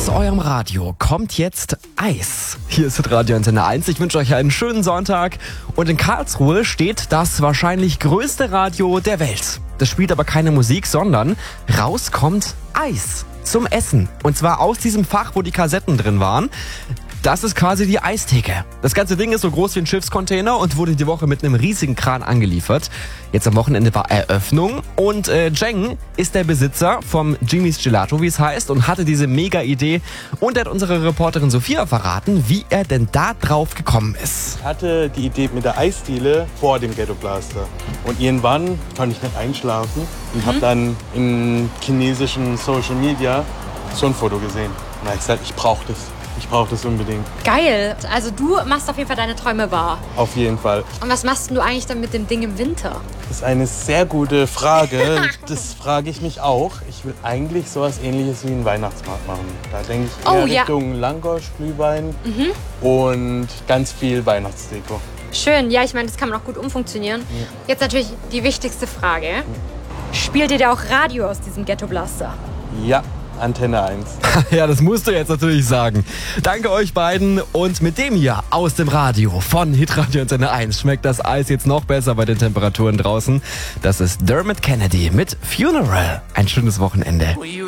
Aus eurem Radio kommt jetzt Eis. Hier ist Radio Antenne 1. Ich wünsche euch einen schönen Sonntag. Und in Karlsruhe steht das wahrscheinlich größte Radio der Welt. Das spielt aber keine Musik, sondern raus kommt Eis zum Essen. Und zwar aus diesem Fach, wo die Kassetten drin waren. Das ist quasi die Eistheke. Das ganze Ding ist so groß wie ein Schiffscontainer und wurde die Woche mit einem riesigen Kran angeliefert. Jetzt am Wochenende war Eröffnung und Jeng ist der Besitzer vom Jimmy's Gelato, wie es heißt, und hatte diese mega Idee. Und er hat unsere Reporterin Sophia verraten, wie er denn da drauf gekommen ist. Ich hatte die Idee mit der Eisdiele vor dem Ghetto Blaster. Und irgendwann konnte ich nicht einschlafen und habe dann im chinesischen Social Media so ein Foto gesehen. Und da habe ich gesagt, ich brauche das. Ich brauche das unbedingt. Geil. Also du machst auf jeden Fall deine Träume wahr. Auf jeden Fall. Und was machst du eigentlich dann mit dem Ding im Winter? Das ist eine sehr gute Frage. Das frage ich mich auch. Ich will eigentlich sowas Ähnliches wie einen Weihnachtsmarkt machen. Da denke ich eher Richtung Langosch, Glühwein und ganz viel Weihnachtsdeko. Schön. Ja, ich meine, das kann man auch gut umfunktionieren. Ja. Jetzt natürlich die wichtigste Frage. Spielt ihr da auch Radio aus diesem Ghetto Blaster? Ja. Antenne 1. Ja, das musst du jetzt natürlich sagen. Danke euch beiden. Und mit dem hier aus dem Radio von Hitradio Antenne 1 schmeckt das Eis jetzt noch besser bei den Temperaturen draußen. Das ist Dermot Kennedy mit Funeral. Ein schönes Wochenende.